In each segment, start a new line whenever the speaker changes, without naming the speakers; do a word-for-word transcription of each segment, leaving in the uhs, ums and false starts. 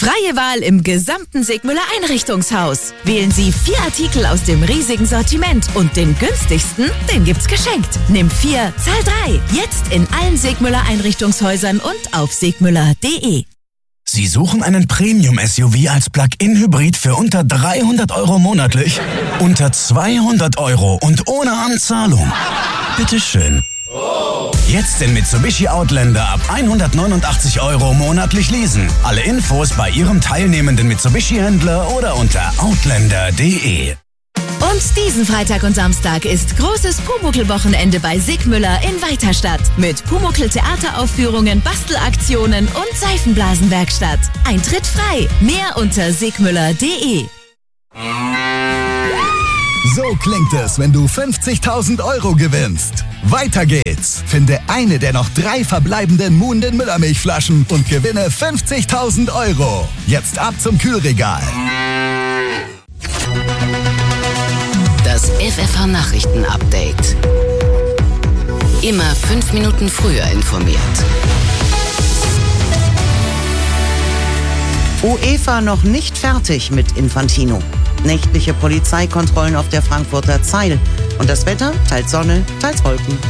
Freie Wahl im gesamten Sigmüller Einrichtungshaus. Wählen Sie vier Artikel aus dem riesigen Sortiment und den günstigsten, den gibt's geschenkt. Nimm vier, zahl drei. Jetzt in allen Sigmüller Einrichtungshäusern und auf sigmüller punkt de.
Sie suchen einen Premium-S U V als Plug-in-Hybrid für unter dreihundert Euro monatlich? Unter zweihundert Euro und ohne Anzahlung? Bitteschön. Jetzt den Mitsubishi Outlander ab hundertneunundachtzig Euro monatlich leasen. Alle Infos bei Ihrem teilnehmenden Mitsubishi-Händler oder unter outlander punkt de.
Und diesen Freitag und Samstag ist großes Pumuckl-Wochenende bei Sigmüller in Weiterstadt. Mit Pumuckl-Theateraufführungen, Bastelaktionen und Seifenblasenwerkstatt. Eintritt frei. Mehr unter sigmüller punkt de.
So klingt es, wenn du fünfzigtausend Euro gewinnst. Weiter geht's. Finde eine der noch drei verbleibenden Muhnden Müllermilchflaschen und gewinne fünfzigtausend Euro. Jetzt ab zum Kühlregal.
Das F F H-Nachrichten-Update. Immer fünf Minuten früher informiert.
UEFA noch nicht fertig mit Infantino. Nächtliche Polizeikontrollen auf der Frankfurter Zeil. Und das Wetter, teils Sonne, teils Wolken.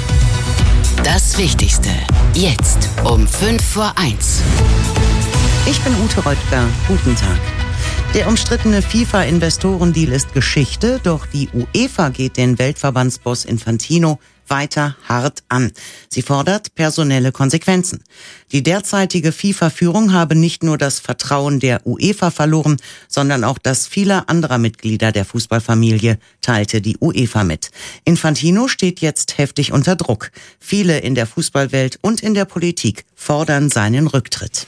Das Wichtigste. Jetzt um fünf vor eins.
Ich bin Ute Reutger. Guten Tag. Der umstrittene FIFA-Investorendeal ist Geschichte, doch die UEFA geht den Weltverbandsboss Infantino weiter hart an. Sie fordert personelle Konsequenzen. Die derzeitige FIFA-Führung habe nicht nur das Vertrauen der UEFA verloren, sondern auch das vieler anderer Mitglieder der Fußballfamilie, teilte die UEFA mit. Infantino steht jetzt heftig unter Druck. Viele in der Fußballwelt und in der Politik fordern seinen Rücktritt.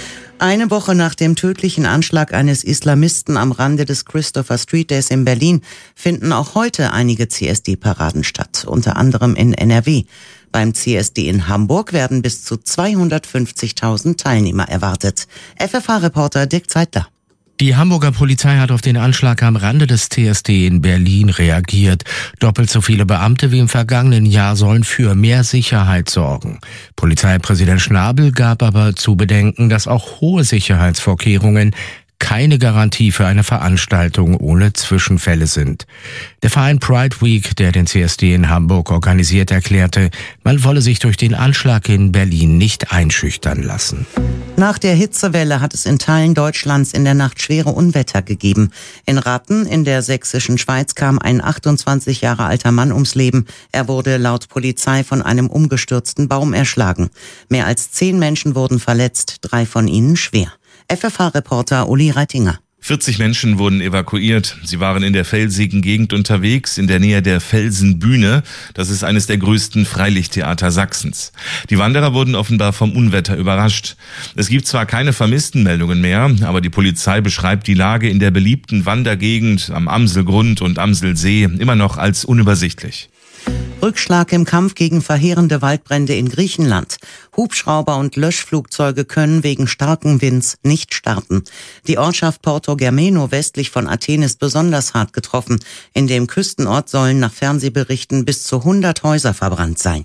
Eine Woche nach dem tödlichen Anschlag eines Islamisten am Rande des Christopher Street Days in Berlin finden auch heute einige C S D-Paraden statt, unter anderem in N R W. Beim C S D in Hamburg werden bis zu zweihundertfünfzigtausend Teilnehmer erwartet. F F H-Reporter Dirk Zeitler.
Die Hamburger Polizei hat auf den Anschlag am Rande des T S D in Berlin reagiert. Doppelt so viele Beamte wie im vergangenen Jahr sollen für mehr Sicherheit sorgen. Polizeipräsident Schnabel gab aber zu bedenken, dass auch hohe Sicherheitsvorkehrungen keine Garantie für eine Veranstaltung ohne Zwischenfälle sind. Der Verein Pride Week, der den C S D in Hamburg organisiert, erklärte, man wolle sich durch den Anschlag in Berlin nicht einschüchtern lassen.
Nach der Hitzewelle hat es in Teilen Deutschlands in der Nacht schwere Unwetter gegeben. In Ratten in der sächsischen Schweiz kam ein achtundzwanzig Jahre alter Mann ums Leben. Er wurde laut Polizei von einem umgestürzten Baum erschlagen. Mehr als zehn Menschen wurden verletzt, drei von ihnen schwer. F F H-Reporter Uli Reitinger.
vierzig Menschen wurden evakuiert. Sie waren in der felsigen Gegend unterwegs, in der Nähe der Felsenbühne. Das ist eines der größten Freilichttheater Sachsens. Die Wanderer wurden offenbar vom Unwetter überrascht. Es gibt zwar keine Vermisstenmeldungen mehr, aber die Polizei beschreibt die Lage in der beliebten Wandergegend am Amselgrund und Amselsee immer noch als unübersichtlich.
Rückschlag im Kampf gegen verheerende Waldbrände in Griechenland. Hubschrauber und Löschflugzeuge können wegen starken Winds nicht starten. Die Ortschaft Porto Germeno westlich von Athen ist besonders hart getroffen. In dem Küstenort sollen nach Fernsehberichten bis zu hundert Häuser verbrannt sein.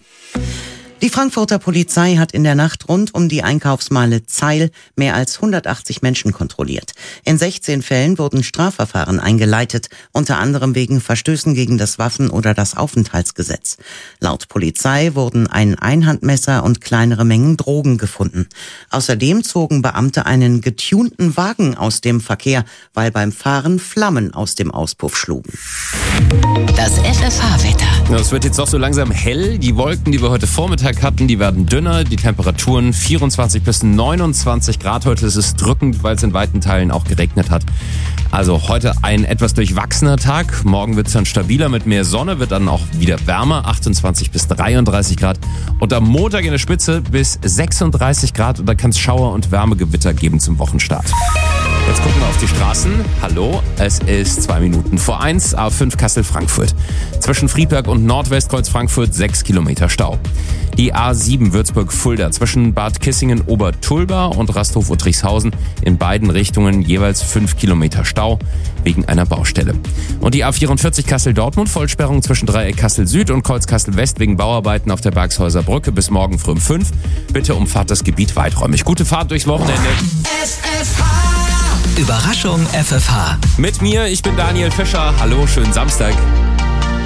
Die Frankfurter Polizei hat in der Nacht rund um die Einkaufsmeile Zeil mehr als hundertachtzig Menschen kontrolliert. In sechzehn Fällen wurden Strafverfahren eingeleitet, unter anderem wegen Verstößen gegen das Waffen- oder das Aufenthaltsgesetz. Laut Polizei wurden ein Einhandmesser und kleinere Mengen Drogen gefunden. Außerdem zogen Beamte einen getunten Wagen aus dem Verkehr, weil beim Fahren Flammen aus dem Auspuff schlugen.
Das F F H-Wetter.
Es wird jetzt doch so langsam hell. Die Wolken, die wir heute Vormittag hatten, die werden dünner. Die Temperaturen vierundzwanzig bis neunundzwanzig Grad. Heute ist es drückend, weil es in weiten Teilen auch geregnet hat. Also heute ein etwas durchwachsener Tag. Morgen wird es dann stabiler mit mehr Sonne, wird dann auch wieder wärmer, achtundzwanzig bis dreiunddreißig Grad. Und am Montag in der Spitze bis sechsunddreißig Grad. Und da kann es Schauer und Wärmegewitter geben zum Wochenstart. Jetzt gucken wir auf die Straßen. Hallo, es ist zwei Minuten vor eins, A fünf Kassel-Frankfurt. Zwischen Friedberg und Nordwestkreuz Frankfurt sechs Kilometer Stau. Die A sieben Würzburg-Fulda zwischen Bad Kissingen-Obertulba und Rasthof-Uttrichshausen in beiden Richtungen jeweils fünf Kilometer Stau wegen einer Baustelle. Und die A vierundvierzig Kassel-Dortmund Vollsperrung zwischen Dreieck Kassel-Süd und Kreuz Kassel-West wegen Bauarbeiten auf der Bergshäuser Brücke bis morgen früh um fünf. Bitte umfahrt das Gebiet weiträumig. Gute Fahrt durchs Wochenende.
S F H
Überraschung F F H.
Mit mir, ich bin Daniel Fischer. Hallo, schönen Samstag.